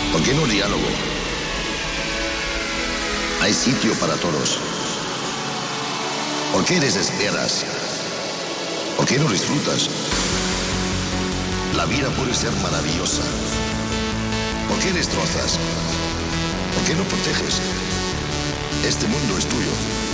¿Por qué no diálogo? Hay sitio para todos. ¿Por qué desesperas? ¿Por qué no disfrutas? La vida puede ser maravillosa. ¿Por qué destrozas? ¿Por qué no proteges? Este mundo es tuyo.